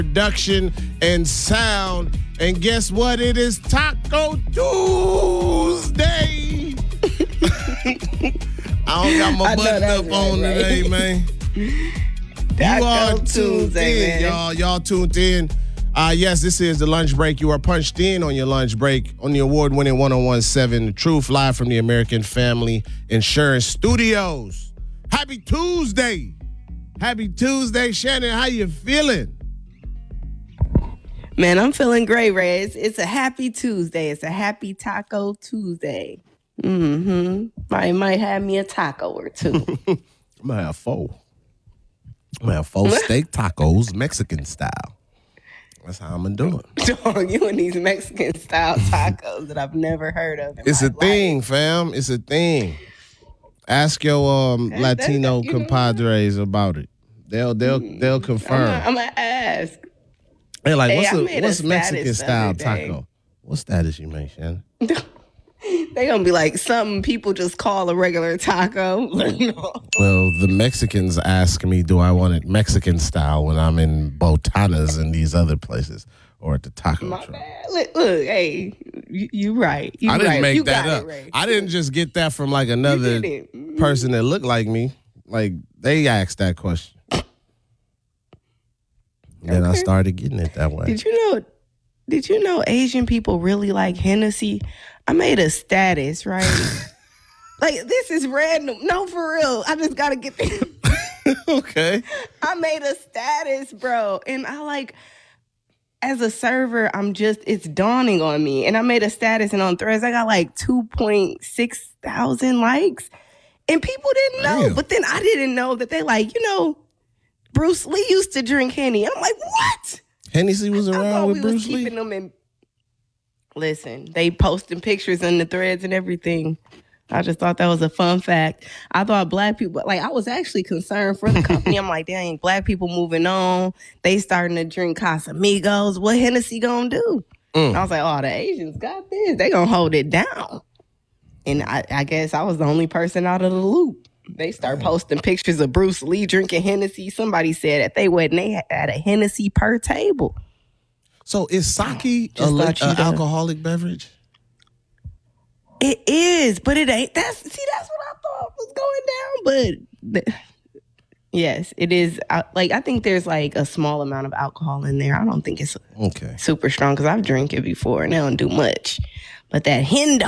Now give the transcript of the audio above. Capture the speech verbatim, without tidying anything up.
production and sound. And guess what? It is Taco Tuesday. I don't got my button up right, on right. today, man. You are tuned in, man. y'all. Y'all tuned in. Uh, yes, this is the lunch break. You are punched in on your lunch break on the award-winning one oh one point seven The Truth, live from the American Family Insurance Studios. Happy Tuesday. Happy Tuesday, Shannon. How you feeling? Man, I'm feeling great, Ray. It's, it's a happy Tuesday. It's a happy Taco Tuesday. Mm-hmm. I might have me a taco or two. I'm gonna have four. I'm gonna have four steak tacos, Mexican style. That's how I'm gonna do it. Dog, you and these Mexican style tacos that I've never heard of. It's a life. thing, fam. It's a thing. Ask your um, that, Latino that, compadres know. about it. They'll they'll they'll confirm. I'm gonna ask. They're like, what's hey, a, what's a Mexican style taco? What status you make, Shannon? They gonna be like something people just call a regular taco. Well, the Mexicans ask me, do I want it Mexican style when I'm in Botanas and these other places or at the taco My truck? Bad. Look, look, hey, you, you right. You I didn't right. make you that up. It, I didn't just get that from like another mm-hmm. person that looked like me. Like they asked that question. Okay. Then I started getting it that way. Did you know? Did you know Asian people really like Hennessy? I made a status, right? Like, this is random. No, for real. I just got to get this. Okay. I made a status, bro. And I like, as a server, I'm just, it's dawning on me. And I made a status, and on Threads, I got like two point six thousand likes. And people didn't know. Damn. But then I didn't know that they like, you know, Bruce Lee used to drink Henny. I'm like, what? Hennessy was around I with we Bruce was Lee? Keeping them in. Listen, they posting pictures in the threads and everything. I just thought that was a fun fact. I thought black people, like, I was actually concerned for the company. I'm like, dang, black people moving on. They starting to drink Casamigos. What Hennessy gonna do? Mm. I was like, oh, the Asians got this. They gonna hold it down. And I, I guess I was the only person out of the loop. They start posting pictures of Bruce Lee drinking Hennessy. Somebody said at they wedding, they had a Hennessy per table. So is sake a li- an alcoholic beverage? It is, but it ain't. That's see, that's what I thought was going down. But the, yes, it is. I, like I think there's like a small amount of alcohol in there. I don't think it's okay. super strong because I've drank it before and they don't do much. But that Hendo,